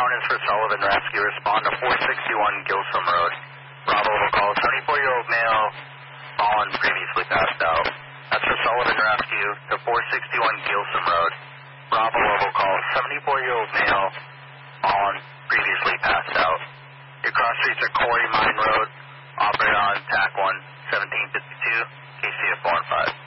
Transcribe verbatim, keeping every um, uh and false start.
one is for Sullivan Rescue. Respond to four sixty-one Gilsum Road. Bravo will call seventy-four-year-old male fallen previously passed out. That's for Sullivan Rescue to four sixty-one Gilsum Road. Bravo will call seventy-four-year-old male fallen previously passed out. Your cross streets are Corey Mine Road. Operator on T A C one, seventeen fifty-two, K C F four and five.